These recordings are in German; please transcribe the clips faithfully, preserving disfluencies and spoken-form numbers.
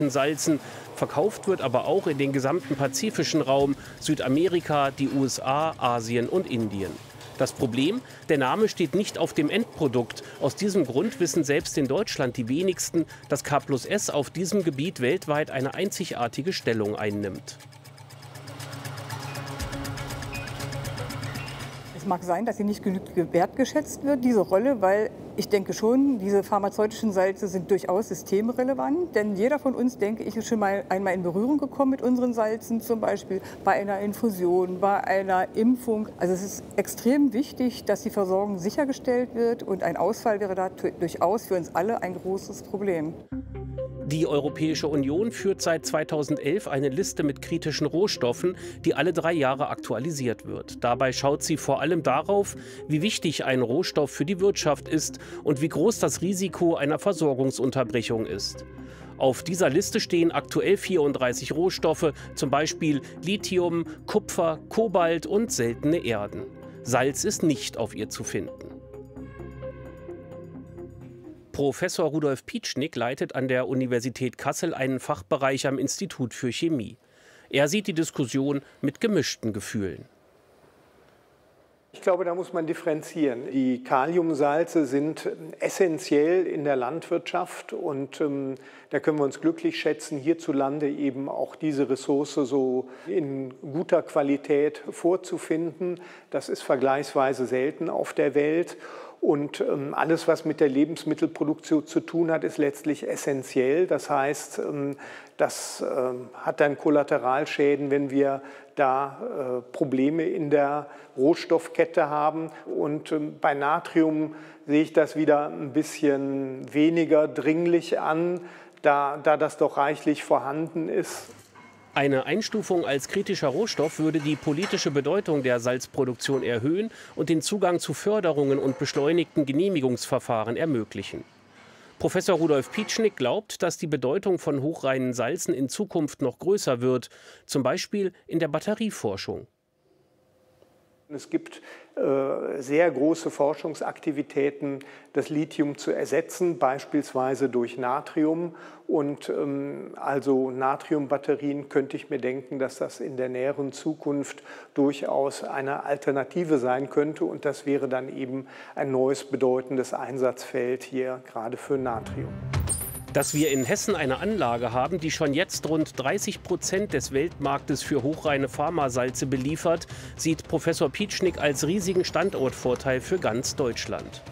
Salzen. Verkauft wird aber auch in den gesamten pazifischen Raum, Südamerika, die U S A, Asien und Indien. Das Problem? Der Name steht nicht auf dem Endprodukt. Aus diesem Grund wissen selbst in Deutschland die wenigsten, dass K plus S auf diesem Gebiet weltweit eine einzigartige Stellung einnimmt. Es mag sein, dass sie nicht genügend wertgeschätzt wird, diese Rolle, weil ich denke schon, diese pharmazeutischen Salze sind durchaus systemrelevant. Denn jeder von uns, denke ich, ist schon mal einmal in Berührung gekommen mit unseren Salzen, zum Beispiel bei einer Infusion, bei einer Impfung. Also es ist extrem wichtig, dass die Versorgung sichergestellt wird und ein Ausfall wäre da durchaus für uns alle ein großes Problem. Die Europäische Union führt seit zweitausendelf eine Liste mit kritischen Rohstoffen, die alle drei Jahre aktualisiert wird. Dabei schaut sie vor allem darauf, wie wichtig ein Rohstoff für die Wirtschaft ist und wie groß das Risiko einer Versorgungsunterbrechung ist. Auf dieser Liste stehen aktuell vierunddreißig Rohstoffe, zum Beispiel Lithium, Kupfer, Kobalt und seltene Erden. Salz ist nicht auf ihr zu finden. Professor Rudolf Pietschnig leitet an der Universität Kassel einen Fachbereich am Institut für Chemie. Er sieht die Diskussion mit gemischten Gefühlen. Ich glaube, da muss man differenzieren. Die Kaliumsalze sind essentiell in der Landwirtschaft und ähm, da können wir uns glücklich schätzen, hierzulande eben auch diese Ressource so in guter Qualität vorzufinden. Das ist vergleichsweise selten auf der Welt. Und ähm, alles, was mit der Lebensmittelproduktion zu tun hat, ist letztlich essentiell. Das heißt, ähm, das ähm, hat dann Kollateralschäden, wenn wir da äh, Probleme in der Rohstoffkette haben. Und ähm, bei Natrium sehe ich das wieder ein bisschen weniger dringlich an, da, da das doch reichlich vorhanden ist. Eine Einstufung als kritischer Rohstoff würde die politische Bedeutung der Salzproduktion erhöhen und den Zugang zu Förderungen und beschleunigten Genehmigungsverfahren ermöglichen. Professor Rudolf Pietschnig glaubt, dass die Bedeutung von hochreinen Salzen in Zukunft noch größer wird, zum Beispiel in der Batterieforschung. Es gibt äh, sehr große Forschungsaktivitäten, das Lithium zu ersetzen, beispielsweise durch Natrium. Und ähm, also Natriumbatterien könnte ich mir denken, dass das in der näheren Zukunft durchaus eine Alternative sein könnte. Und das wäre dann eben ein neues bedeutendes Einsatzfeld hier gerade für Natrium. Dass wir in Hessen eine Anlage haben, die schon jetzt rund dreißig Prozent des Weltmarktes für hochreine Pharmasalze beliefert, sieht Professor Pietschnig als riesigen Standortvorteil für ganz Deutschland.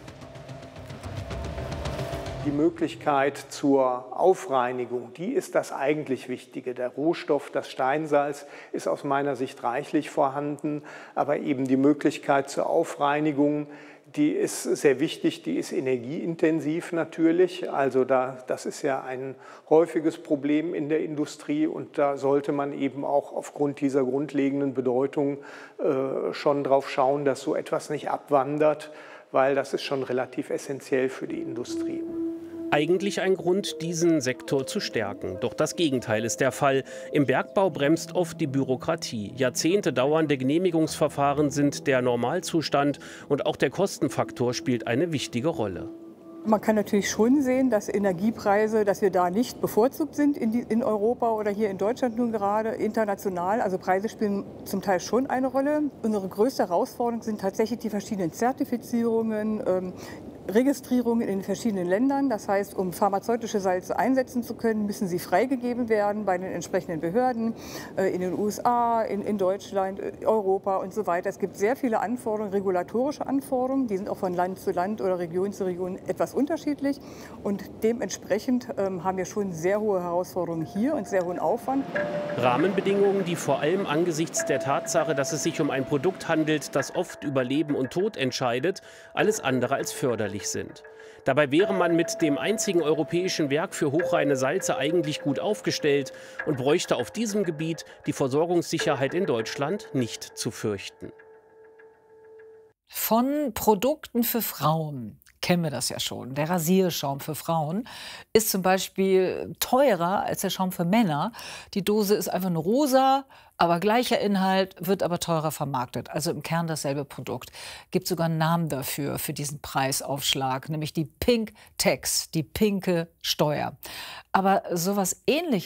Die Möglichkeit zur Aufreinigung, die ist das eigentlich Wichtige. Der Rohstoff, das Steinsalz, ist aus meiner Sicht reichlich vorhanden, aber eben die Möglichkeit zur Aufreinigung, die ist sehr wichtig, die ist energieintensiv natürlich. Also da, das ist ja ein häufiges Problem in der Industrie und da sollte man eben auch aufgrund dieser grundlegenden Bedeutung äh, schon drauf schauen, dass so etwas nicht abwandert, weil das ist schon relativ essentiell für die Industrie. Eigentlich ein Grund, diesen Sektor zu stärken. Doch das Gegenteil ist der Fall. Im Bergbau bremst oft die Bürokratie. Jahrzehnte dauernde Genehmigungsverfahren sind der Normalzustand und auch der Kostenfaktor spielt eine wichtige Rolle. Man kann natürlich schon sehen, dass Energiepreise, dass wir da nicht bevorzugt sind in, die, in Europa oder hier in Deutschland nun gerade international. Also Preise spielen zum Teil schon eine Rolle. Unsere größte Herausforderung sind tatsächlich die verschiedenen Zertifizierungen, ähm, Registrierungen in verschiedenen Ländern. Das heißt, um pharmazeutische Salze einsetzen zu können, müssen sie freigegeben werden bei den entsprechenden Behörden äh, in den U S A, in, in Deutschland, Europa und so weiter. Es gibt sehr viele Anforderungen, regulatorische Anforderungen. Die sind auch von Land zu Land oder Region zu Region etwas unterschiedlich. Und dementsprechend ähm, haben wir schon sehr hohe Herausforderungen hier und sehr hohen Aufwand. Rahmenbedingungen, die vor allem angesichts der Tatsache, dass es sich um ein Produkt handelt, das oft über Leben und Tod entscheidet, alles andere als förderlich sind. Dabei wäre man mit dem einzigen europäischen Werk für hochreine Salze eigentlich gut aufgestellt und bräuchte auf diesem Gebiet die Versorgungssicherheit in Deutschland nicht zu fürchten. Von Produkten für Frauen kennen wir das ja schon. Der Rasierschaum für Frauen ist zum Beispiel teurer als der Schaum für Männer. Die Dose ist einfach nur rosa, aber gleicher Inhalt, wird aber teurer vermarktet. Also im Kern dasselbe Produkt. Gibt sogar einen Namen dafür, für diesen Preisaufschlag, nämlich die Pink Tax, die pinke Steuer. Aber sowas Ähnliches